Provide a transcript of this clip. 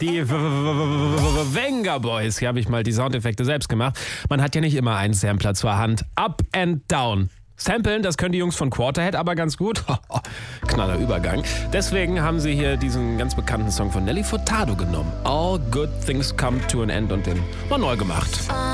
Die Venga Boys. Hier habe ich mal die Soundeffekte selbst gemacht. Man hat ja nicht immer einen Sampler zur Hand. Up and down. Samplen, das können die Jungs von Quarterhead aber ganz gut. Knaller Übergang. Deswegen haben sie hier diesen ganz bekannten Song von Nelly Furtado genommen. All Good Things Come to an End und den mal neu gemacht.